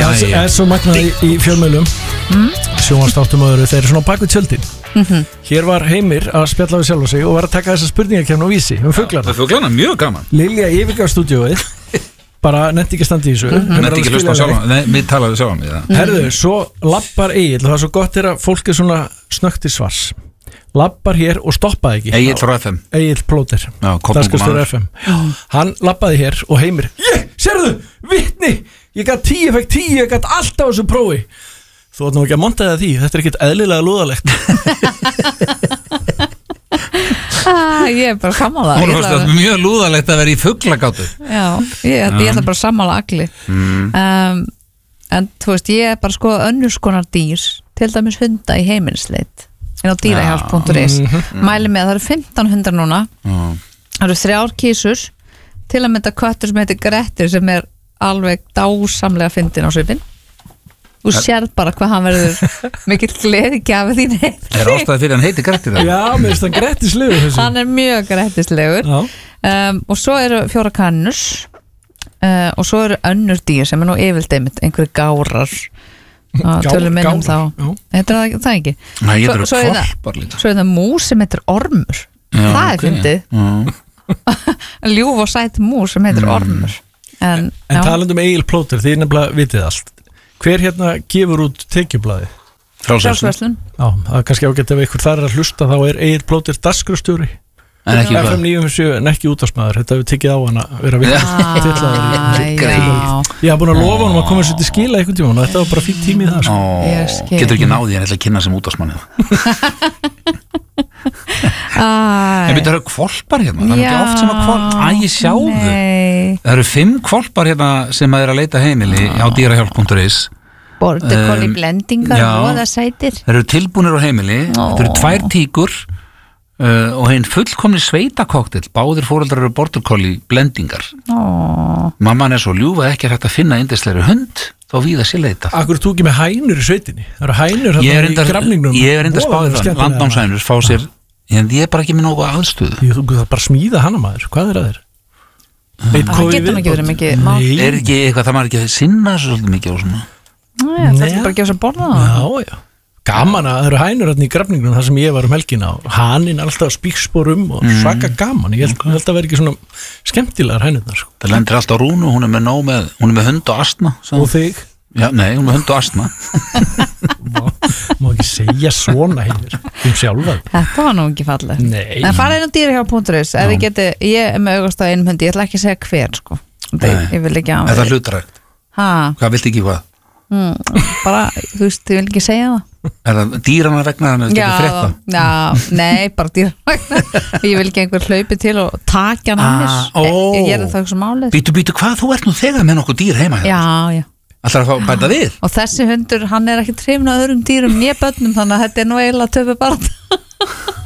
Það er svo magnað í fjölmiðlum sjónvarpsþáttum og öðru, þeir eru svona bak við tjöldin. Hér var Heimir að spjalla við sjálfa sig og var að taka þessa spurningakefni á Vísi fuglarna. Fuglarna, mjög gaman. Lilja yfirgaf stúdíóið, bara nefndi ekki standi í þessu. Nefndi ekki hlusta á sjálfan, við talaðum sjálfan við Herðu, svo lappar Egill, og það er svo gott að fólk er svona snögt í svars. Lappar hér og stoppaði ekki. Egill frá FM. Egill Plóter, dagskrárstjóri FM. Hann lappaði hér og Heimir, sérðu, vitni, ég gat 10, fekk 10, ég gat allt á þessu prófi. Þú átt nú ekki að monta það því, þetta er ekkert eðlilega lúðalegt. Ég er bara sammála. Hún fannst það mjög lúðalegt að vera í fuglagátu. Já, ég ætla bara að sammála allir. En þú veist, ég er bara skoða önnurs konar dýr, til dæmis hunda í heimilisleit inn á dýrahjálp.is. Mæli með að það eru 15 hundar núna. Það eru 3 kísur, til að mynda köttur sem heitir Grettir, sem er alveg dásamlega fyndin á svipinn. Þú sérð bara hvað hann verður mikill gleði gjafið þín heim. Er ástæði fyrir hann heiti Grettir? Já, mér finnst hann grettislegur þessu. Hann er mjög grettislegur. Og svo eru 4 kannus og svo eru önnur dýr sem er nú yfirleitt einhverju gárar. Tölum minnum þá. Þetta er það ekki. Nei, ég eru kvolpar líka. Svo er það mús sem heitir Ormur. Það er fyndið. Ljúf og sæt mús sem heitir Ormur. En talandum Egill Plóter, þið nefnilega vitið allt. Hver hérna gefur út tekjublaði? Frjálsverslun. Já, það er kannski ágætt ef einhver þar er að hlusta, þá er Egill Plóter dagskrárstjóri. En ekki FM 957, en ekki útvarpsmaður. Þetta hefur tekið á hann að vera vitlaður. Ég haf búin að lofa hann að koma sér til skila einhvern tíma og þetta var bara fínt tími í það. Getur ekki náði, ég ætla að kynna sem útvarpsmanni. En við það eru kvolpar hérna. Það er ekki oft sem að kvolpar. Ég sjáðu. Það eru 5 kvolpar hérna sem að er að leita heimili á dýrahjálp.is. Border Collie blendingar og það sætir. Það eru tilbúnir á heimili. Það eru 2 tíkur og hinn fullkomni sveitakoktel. Báðir foreldrar eru Border Collie blendingar. Mamman er svo ljúf að ekki er hægt að finna yndislegri hund, þá víða sér leita. Akkur þú ekki með hænur í sveitinni? Það eru hænur í grafningnum. Ég er enda spáðið það, landnámshænur fá sér, en ég er bara ekki með nógu aðstöðu. Þú þarf bara að smíða hana maður, hvað er að þér? Það getur ekki verið mikið mál. Er ekki eitthvað, það maður ekki að sinna svolítið mikið og svona? Það er bara ekki að borða það. Já. Gaman að það eru hænur hérna í grafningnum þar sem ég var helgina og haninn alltaf spíksporum og svaka gaman. Ég held að vera ekki svona skemmtilegar hænurnar. Það lendir alltaf Rúnu, hún er með hund og astma. Og þig? Já, nei, hún er með hund og astma. Má ekki segja svona Heimir sjálfa. Þetta var nú ekki fallið. Nei. En farið inn á dýrahjálp.is ef þið geti, ég er með augast á einum hundi, ég ætla ekki að segja hver sko. Ég vil ekki að. Er það hlutrækt? Hvað viltu ekki hvað? Bara, þú veist, ég vil ekki segja það. Er það dýrana vegna þannig að þetta getur frétta? Já, nei, bara dýrana vegna. Ég vil ekki einhver hlaupi til og takja hann mér. Ég gerði það ekki svo málið. Býtu, hvað þú ert nú þegar með nokkuð dýr heima hérna? Já. Ætlar að fá bæta við? Og þessi hundur, hann er ekki hrifinn af öðrum dýrum né börnum, þannig að þetta er nú eiginlega töpu bara.